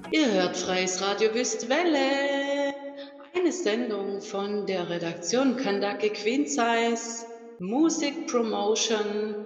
Ihr hört Freies Radio Wüstwelle, eine Sendung von der Redaktion Kandake Queen Size, Musik Promotion